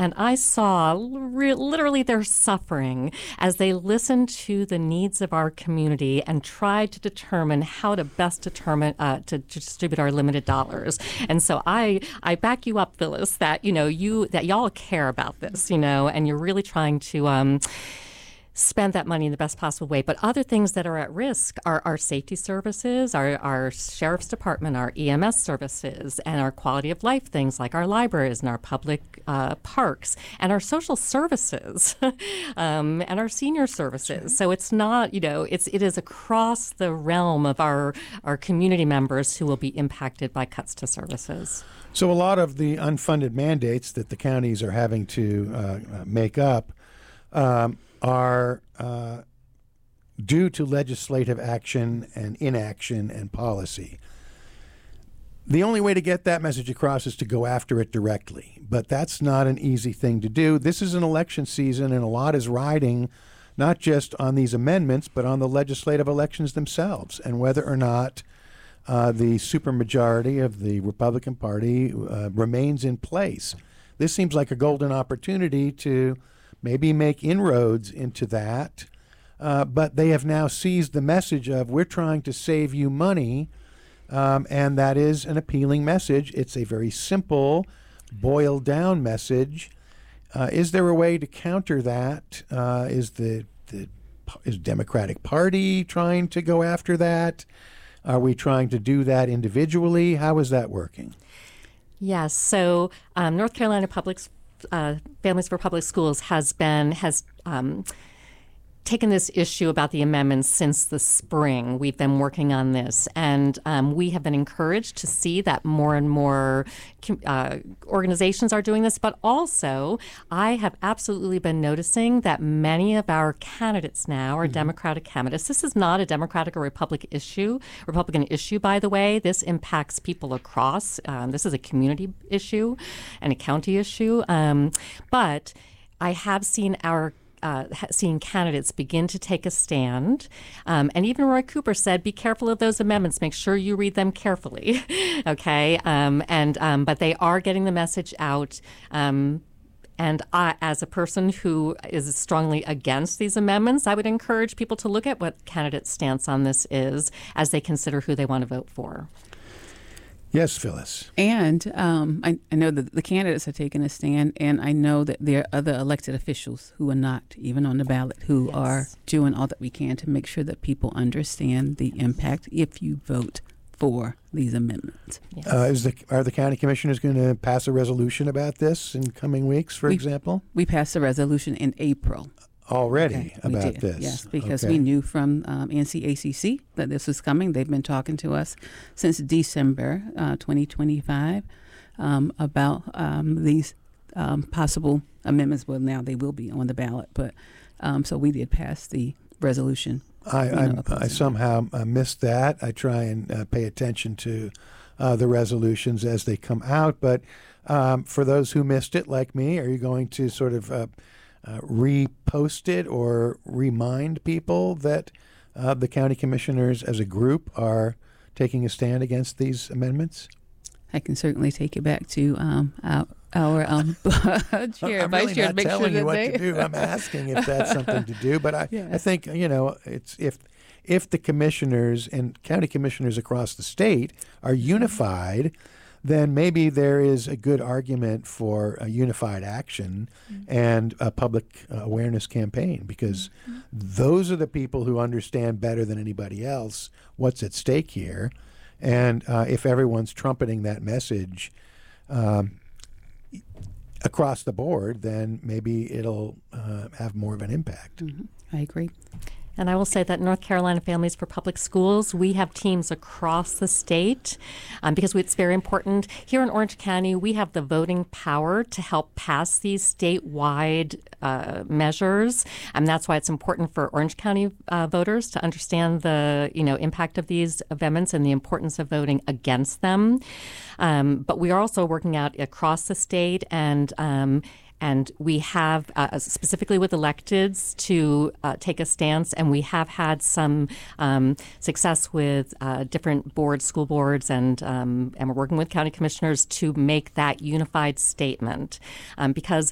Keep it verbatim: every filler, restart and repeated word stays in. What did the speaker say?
and I saw re- literally their suffering as they listened to the needs of our community and tried to determine how to best determine uh, to, to distribute our limited dollars. And so I I back you up, Phyllis, that you know you that y'all care about this, you know, and you're really trying to. Um, spend that money in the best possible way. But other things that are at risk are our safety services, our, our sheriff's department, our E M S services, and our quality of life things like our libraries and our public uh, parks, and our social services, um, and our senior services. So it's not, you know, it's it is across the realm of our, our community members who will be impacted by cuts to services. So a lot of the unfunded mandates that the counties are having to uh, make up um, are uh, due to legislative action and inaction and policy. The only way to get that message across is to go after it directly, but that's not an easy thing to do. This is an election season, and a lot is riding not just on these amendments, but on the legislative elections themselves, and whether or not uh, the supermajority of the Republican Party uh, remains in place. This seems like a golden opportunity to maybe make inroads into that, uh, but they have now seized the message of we're trying to save you money, um, and that is an appealing message. It's a very simple, boiled down message. Uh, is there a way to counter that? Uh, is the, the is Democratic Party trying to go after that? Are we trying to do that individually? How is that working? Yes, so um, North Carolina Public Uh, Families for Public Schools has been has um, taken this issue about the amendments since the spring. We've been working on this, and um, we have been encouraged to see that more and more uh, organizations are doing this. But also, I have absolutely been noticing that many of our candidates now are mm-hmm. Democratic candidates. This is not a Democratic or Republican issue. Republican issue, by the way. This impacts people across. Um, this is a community issue and a county issue. Um, but I have seen our Uh, seeing candidates begin to take a stand. Um, and even Roy Cooper said, be careful of those amendments. Make sure you read them carefully. okay. Um, and um, But they are getting the message out. Um, and I, as a person who is strongly against these amendments, I would encourage people to look at what candidates' stance on this is as they consider who they want to vote for. Yes, Phyllis. And um, I, I know that the candidates are taking a stand, and I know that there are other elected officials who are not even on the ballot who yes. are doing all that we can to make sure that people understand the impact if you vote for these amendments. Yes. Uh, is the, are the county commissioners going to pass a resolution about this in coming weeks, for we, example? We passed a resolution in April. Already okay, about this? Yes, because okay. we knew from um, N C A C C that this was coming. They've been talking to us since December uh, twenty twenty-five um, about um, these um, possible amendments. Well, now they will be on the ballot, but um, so we did pass the resolution. I, you know, I, I somehow uh, missed that. I try and uh, pay attention to uh, the resolutions as they come out, but um, for those who missed it, like me, are you going to sort of uh, Uh, repost it or remind people that uh, the county commissioners as a group are taking a stand against these amendments? I can certainly take it back to um, our, our um, chair, I'm vice really chair, not to make telling sure you that what they... to do. I'm asking if that's something to do. But I, yeah. I think, you know, it's if if the commissioners and county commissioners across the state are unified, then maybe there is a good argument for a unified action mm-hmm. and a public uh, awareness campaign, because mm-hmm. those are the people who understand better than anybody else what's at stake here. And uh, if everyone's trumpeting that message um, across the board, then maybe it'll uh, have more of an impact. Mm-hmm. I agree. And I will say that North Carolina Families for Public Schools, we have teams across the state um, because it's very important. Here in Orange County, we have the voting power to help pass these statewide uh, measures. And that's why it's important for Orange County uh, voters to understand the you know impact of these amendments and the importance of voting against them. Um, but we are also working out across the state, and um, And we have, uh, specifically with electeds, to uh, take a stance, and we have had some um, success with uh, different boards, school boards, and um, and we're working with county commissioners to make that unified statement. Um, because